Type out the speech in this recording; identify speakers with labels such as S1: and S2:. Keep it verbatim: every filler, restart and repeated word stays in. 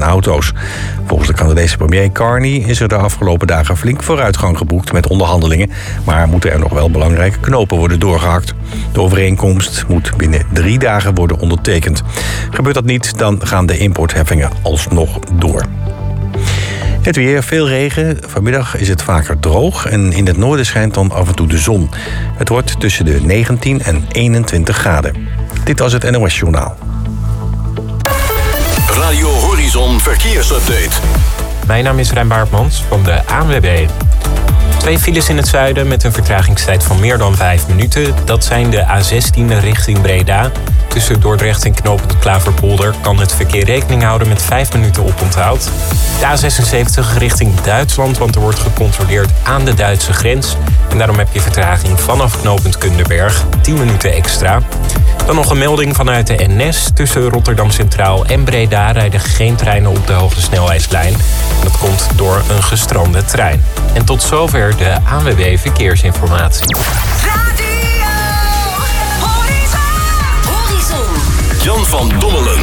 S1: auto's. Volgens de Canadese premier Carney is er de afgelopen dagen flink vooruitgang geboekt met onderhandelingen, maar moeten er nog wel belangrijke knopen worden doorgehakt. De overeenkomst moet binnen drie dagen worden ondertekend. Gebeurt dat niet, dan gaan de importheffingen alsnog door. Het weer, veel regen. Vanmiddag is het vaker droog en in het noorden schijnt dan af en toe de zon. Het wordt tussen de negentien en eenentwintig graden. Dit was het N O S Journaal.
S2: Radio Horizon Verkeersupdate.
S3: Mijn naam is Rijn Baartmans van de A N W B. Twee files in het zuiden met een vertragingstijd van meer dan vijf minuten. Dat zijn de A zestien richting Breda. Tussen Dordrecht en knooppunt Klaverpolder kan het verkeer rekening houden met vijf minuten oponthoud. De A zesenzeventig richting Duitsland, want er wordt gecontroleerd aan de Duitse grens. En daarom heb je vertraging vanaf knooppunt Kunderberg, tien minuten extra. Dan nog een melding vanuit de N S. Tussen Rotterdam Centraal en Breda rijden geen treinen op de hoge snelheidslijn. Dat komt door een gestrande trein. En tot zover de A N W B Verkeersinformatie.
S2: Jan van Dommelen.